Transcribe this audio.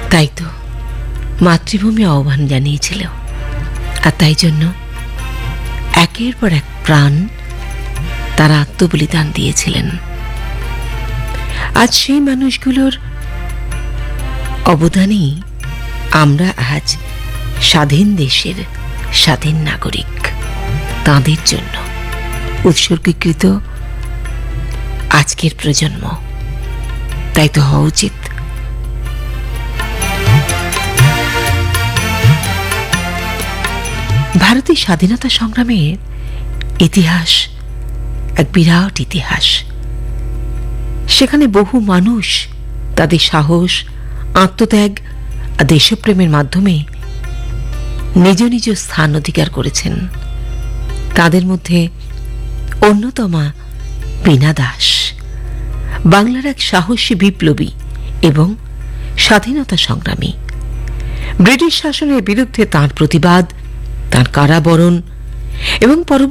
তাই তো মাতৃভূমি আহ্বান জানিয়েছিল, আর তাই জন্য একের পর এক প্রাণ তারা আত্মবলিদান দিয়েছিলেন। আজ সেই মানুষগুলোর অবদানেই আমরা আজ স্বাধীন দেশের স্বাধীন নাগরিক। তাঁদের জন্য উৎসর্গীকৃত আজকের প্রজন্ম। তাই তো হওয়া উচিত। ভারতের স্বাধীনতা সংগ্রামের ইতিহাস এক বিরাট ইতিহাস। সেখানে বহু মানুষ তাদের সাহস, আত্মত্যাগ আর দেশপ্রেমের মাধ্যমে নিজ নিজ স্থান অধিকার করেছেন। তাদের মধ্যে অন্যতমা বীণা দাস, বাংলার এক সাহসী বিপ্লবী এবং স্বাধীনতা সংগ্রামী। ব্রিটিশ শাসনের বিরুদ্ধে তাঁর প্রতিবাদ, তাঁর কারাবরণ এবং